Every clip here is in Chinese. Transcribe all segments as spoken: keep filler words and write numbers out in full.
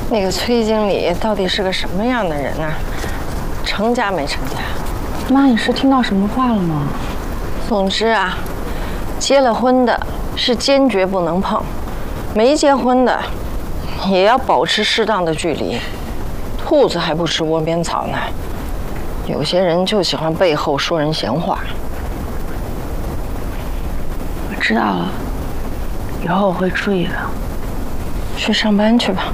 那个崔经理到底是个什么样的人啊？成家没成家？ 妈，你是听到什么话了吗？ 总之啊，结了婚的是坚决不能碰，没结婚的也要保持适当的距离。兔子还不吃窝边草呢，有些人就喜欢背后说人闲话。 我知道了，以后我会注意的。 去上班去吧。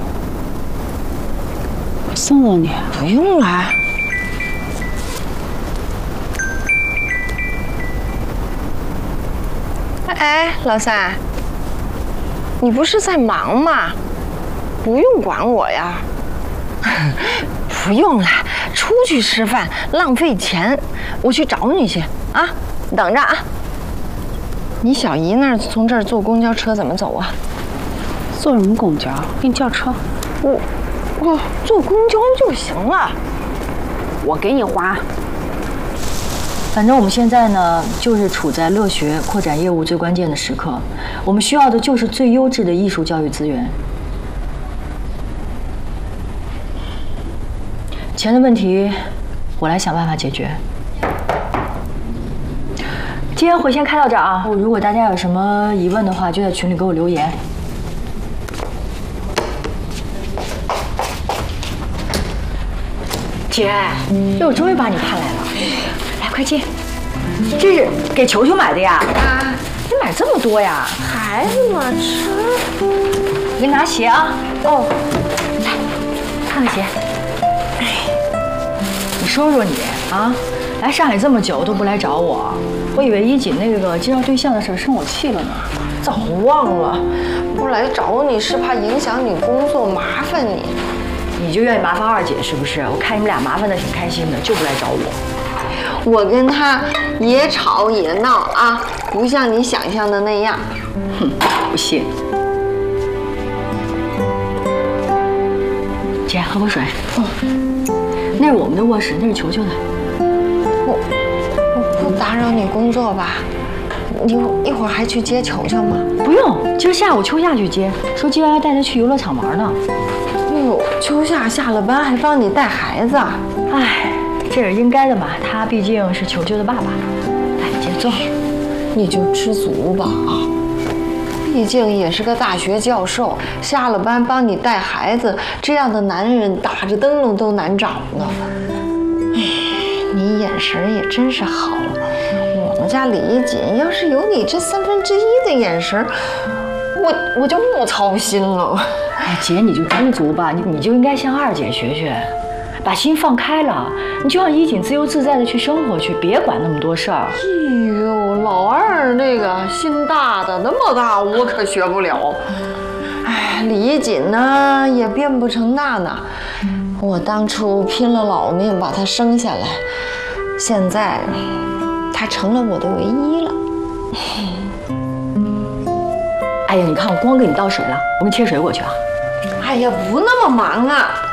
我送送你。 不用了。哎，老三，你不是在忙吗？不用管我呀。不用了，出去吃饭浪费钱，我去找你去啊！你等着啊。你小姨那儿从这儿坐公交车怎么走啊？ 坐什么公交？给你叫车。 我我坐公交就行了。 我给你花。 反正我们现在呢，就是处在乐学扩展业务最关键的时刻，我们需要的就是最优质的艺术教育资源。钱的问题，我来想办法解决。今天会先开到这儿啊，如果大家有什么疑问的话，就在群里给我留言。姐，我终于把你盼来了，来快进。这是给球球买的呀？啊，你买这么多呀？ 孩子嘛，吃。 我给你拿鞋啊。哦，来，看看鞋。你说说你啊，来上海这么久都不来找我，我以为一锦那个介绍对象的事生我气了呢。 早忘了，不来找你是怕影响你工作，麻烦你。 你就愿意麻烦二姐是不是？我看你们俩麻烦的挺开心的，就不来找我。 我跟他也吵也闹啊，不像你想象的那样。 哼，不信。姐，喝口水。嗯，那是我们的卧室，那是球球的。 我我不打扰你工作吧？你一会儿还去接球球吗？ 不用，今儿下午秋夏去接，说今晚要带他去游乐场玩呢。 哎呦，秋夏下了班还帮你带孩子啊？ 哎，这是应该的嘛，他毕竟是球球的爸爸。来，姐坐。 你就知足吧啊！毕竟也是个大学教授，下了班帮你带孩子，这样的男人打着灯笼都难找呢。哎，你眼神也真是好。我们家李一锦要是有你这三分之一的眼神，我我就不操心了。 哎，姐你就知足吧，你你就应该向二姐学学，把心放开了，你就让一锦自由自在的去生活去，别管那么多事儿。 哎呦，老二那个心大的那么大，我可学不了。哎，李一锦呢也变不成娜娜。我当初拼了老命把她生下来，现在她成了我的唯一了。 哎呀，你看我光给你倒水了，我给你切水果去啊。 哎呀，不那么忙啊。